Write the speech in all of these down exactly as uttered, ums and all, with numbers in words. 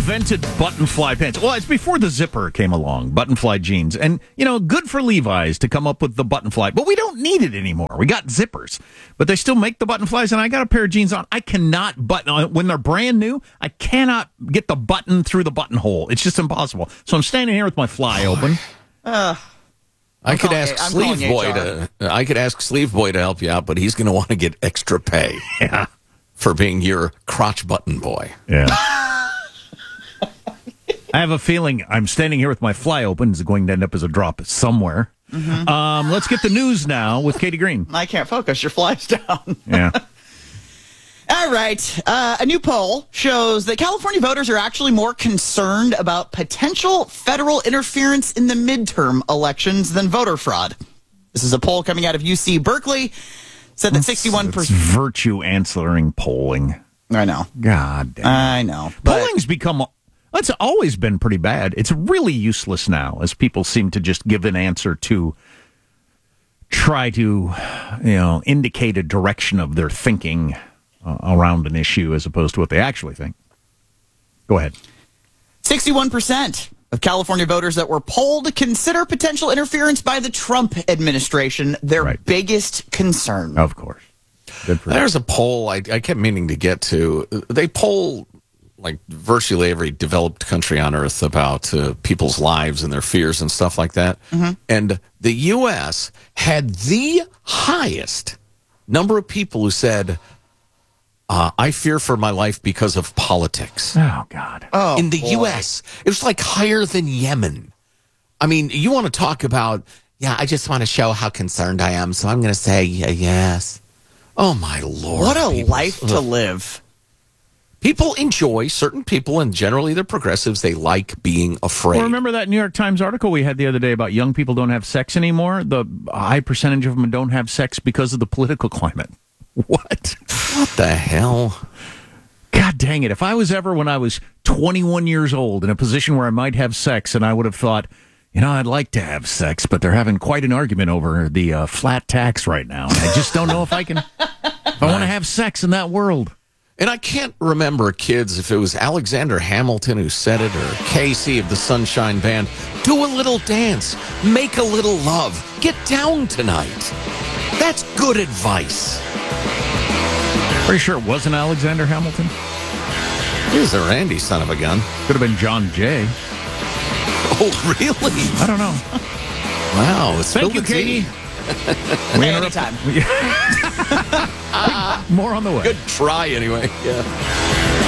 invented button fly pants? Well, it's before the zipper came along, button fly jeans. And, you know, good for Levi's to come up with the button fly, but we don't need it anymore. We got zippers, but they still make the button flies, and I got a pair of jeans on. I cannot button, when they're brand new, I cannot get the button through the buttonhole. It's just impossible. So I'm standing here with my fly open. Uh, I could ask I'm Sleeve Boy to. I could ask Sleeve Boy to help you out, but he's going to want to get extra pay. Yeah. For being your crotch button boy. Yeah. I have a feeling I'm standing here with my fly open. It's going to end up as a drop somewhere. Mm-hmm. Um, let's get the news now with Katie Green. I can't focus. Your fly's down. Yeah. All right. Uh, a new poll shows that California voters are actually more concerned about potential federal interference in the midterm elections than voter fraud. This is a poll coming out of U C Berkeley. Said that sixty-one percent. It's virtue answering polling. I know. God damn. I know. But Polling's become, it's always been pretty bad. It's really useless now as people seem to just give an answer to try to, you know, indicate a direction of their thinking uh, around an issue as opposed to what they actually think. Go ahead. sixty-one percent of California voters that were polled consider potential interference by the Trump administration their right. biggest concern. Of course. Good for There's a poll I, I kept meaning to get to. They poll like virtually every developed country on earth about uh, people's lives and their fears and stuff like that. Mm-hmm. And the U S had the highest number of people who said, Uh, I fear for my life because of politics. Oh, God. Oh, in the boy. U S It was like higher than Yemen. I mean, you want to talk about, yeah, I just want to show how concerned I am, so I'm going to say uh, yes. Oh, my Lord. What a people, life to ugh. live. People enjoy, certain people, and generally they're progressives, they like being afraid. Well, remember that New York Times article we had the other day about young people don't have sex anymore? The high percentage of them don't have sex because of the political climate. What? What the hell? God dang it. If I was ever, when I was twenty-one years old, in a position where I might have sex, and I would have thought, you know, I'd like to have sex, but they're having quite an argument over the uh, flat tax right now. And I just don't know if I can, if I want to have sex in that world. And I can't remember, kids, if it was Alexander Hamilton who said it or Casey of the Sunshine Band. Do a little dance. Make a little love. Get down tonight. That's good advice. Pretty sure it wasn't Alexander Hamilton. He's a Randy son of a gun. Could have been John Jay. Oh, really? I don't know. Wow. Thank you, Katie. We Anytime. More on the way. Good try, anyway. Yeah.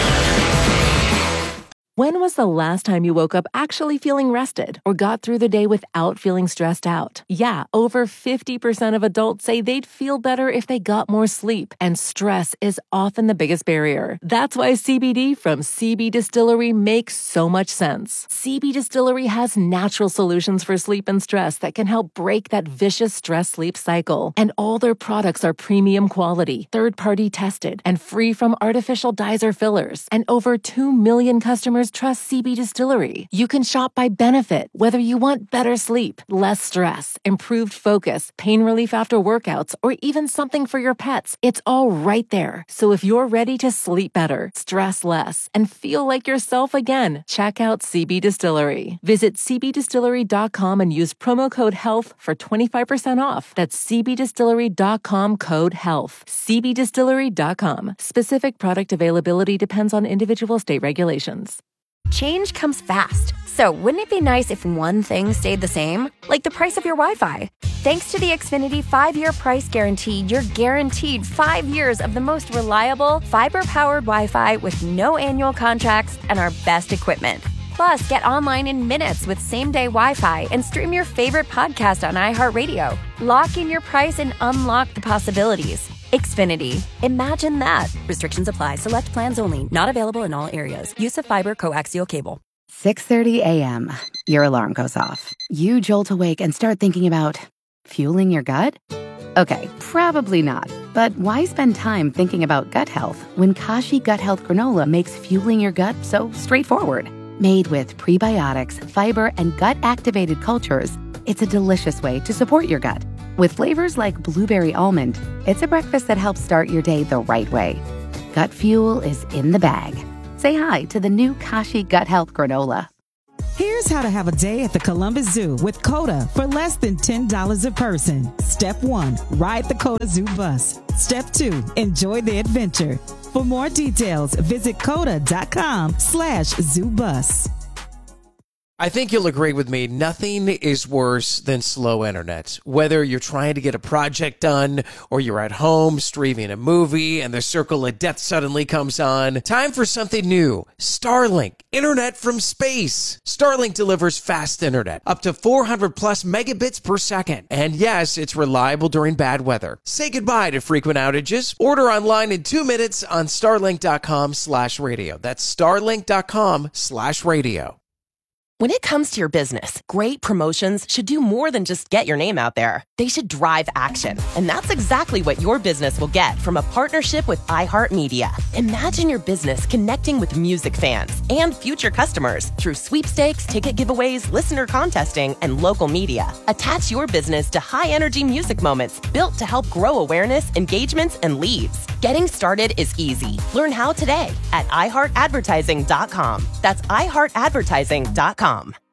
When was the last time you woke up actually feeling rested or got through the day without feeling stressed out? Yeah, over fifty percent of adults say they'd feel better if they got more sleep, and stress is often the biggest barrier. That's why C B D from C B Distillery makes so much sense. C B Distillery has natural solutions for sleep and stress that can help break that vicious stress-sleep cycle. And all their products are premium quality, third-party tested, and free from artificial dyes or fillers. And over two million customers trust C B Distillery. You can shop by benefit, whether you want better sleep, less stress, improved focus, pain relief after workouts, or even something for your pets. It's all right there. So if you're ready to sleep better, stress less, and feel like yourself again, check out C B Distillery. Visit c b distillery dot com and use promo code HEALTH for twenty-five percent off. That's c b distillery dot com code HEALTH. c b distillery dot com. Specific product availability depends on individual state regulations. Change comes fast, so wouldn't it be nice if one thing stayed the same? Like the price of your Wi-Fi. Thanks to the Xfinity five-year price guarantee, you're guaranteed five years of the most reliable, fiber-powered Wi-Fi with no annual contracts and our best equipment. Plus, get online in minutes with same-day Wi-Fi and stream your favorite podcast on iHeartRadio. Lock in your price and unlock the possibilities. Xfinity. Imagine that. Restrictions apply. Select plans only. Not available in all areas. Use of fiber coaxial cable. six thirty a.m. Your alarm goes off. You jolt awake and start thinking about fueling your gut? Okay, probably not. But why spend time thinking about gut health when Kashi Gut Health Granola makes fueling your gut so straightforward? Made with prebiotics, fiber, and gut-activated cultures, it's a delicious way to support your gut. With flavors like blueberry almond, it's a breakfast that helps start your day the right way. Gut fuel is in the bag. Say hi to the new Kashi Gut Health Granola. Here's how to have a day at the Columbus Zoo with CODA for less than ten dollars a person. Step one, ride the CODA Zoo bus. Step two, enjoy the adventure. For more details, visit coda.com slash zoo bus. I think you'll agree with me, nothing is worse than slow internet. Whether you're trying to get a project done or you're at home streaming a movie and the circle of death suddenly comes on, time for something new. Starlink, internet from space. Starlink delivers fast internet, up to four hundred plus megabits per second. And yes, it's reliable during bad weather. Say goodbye to frequent outages. Order online in two minutes on starlink.com slash radio. That's starlink.com slash radio. When it comes to your business, great promotions should do more than just get your name out there. They should drive action. And that's exactly what your business will get from a partnership with iHeartMedia. Imagine your business connecting with music fans and future customers through sweepstakes, ticket giveaways, listener contesting, and local media. Attach your business to high-energy music moments built to help grow awareness, engagements, and leads. Getting started is easy. Learn how today at i heart advertising dot com. That's i heart advertising dot com.